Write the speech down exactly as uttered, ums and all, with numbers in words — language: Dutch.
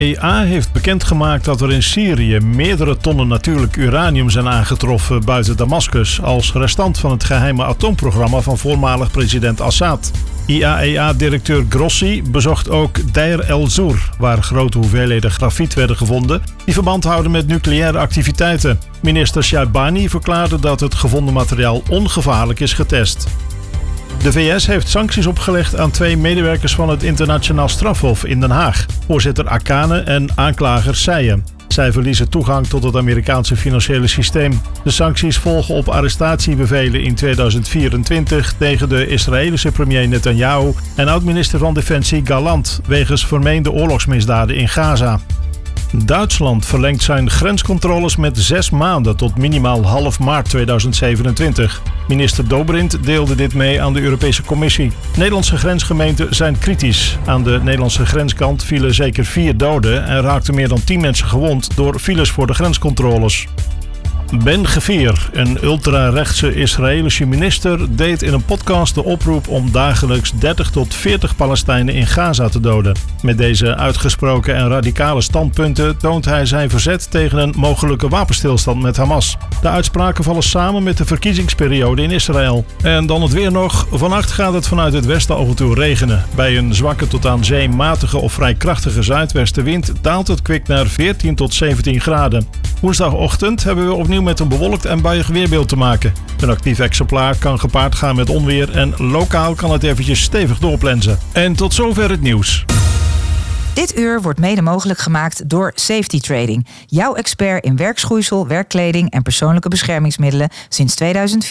E A heeft bekendgemaakt dat er in Syrië meerdere tonnen natuurlijk uranium zijn aangetroffen buiten Damascus als restant van het geheime atoomprogramma van voormalig president Assad. I A E A-directeur Grossi bezocht ook Deir el-Zour, waar grote hoeveelheden grafiet werden gevonden die verband houden met nucleaire activiteiten. Minister Shaibani verklaarde dat het gevonden materiaal ongevaarlijk is getest. De V S heeft sancties opgelegd aan twee medewerkers van het Internationaal Strafhof in Den Haag, voorzitter Akane en aanklager Seye. Zij verliezen toegang tot het Amerikaanse financiële systeem. De sancties volgen op arrestatiebevelen in tweeduizend vierentwintig tegen de Israëlische premier Netanyahu en oud-minister van Defensie Gallant wegens vermeende oorlogsmisdaden in Gaza. Duitsland verlengt zijn grenscontroles met zes maanden tot minimaal half maart tweeduizend zevenentwintig. Minister Dobrindt deelde dit mee aan de Europese Commissie. Nederlandse grensgemeenten zijn kritisch. Aan de Nederlandse grenskant vielen zeker vier doden en raakten meer dan tien mensen gewond door files voor de grenscontroles. Ben Gvir, een ultrarechtse Israëlische minister, deed in een podcast de oproep om dagelijks dertig tot veertig Palestijnen in Gaza te doden. Met deze uitgesproken en radicale standpunten toont hij zijn verzet tegen een mogelijke wapenstilstand met Hamas. De uitspraken vallen samen met de verkiezingsperiode in Israël. En dan het weer nog. Vannacht gaat het vanuit het westen af en toe regenen. Bij een zwakke tot aan zee matige of vrij krachtige zuidwestenwind daalt het kwik naar veertien tot zeventien graden. Woensdagochtend hebben we opnieuw met een bewolkt en buiig weerbeeld te maken. Een actief exemplaar kan gepaard gaan met onweer en lokaal kan het eventjes stevig doorplensen. En tot zover het nieuws. Dit uur wordt mede mogelijk gemaakt door Safety Trading. Jouw expert in werkschoeisel, werkkleding en persoonlijke beschermingsmiddelen sinds tweeduizend vier.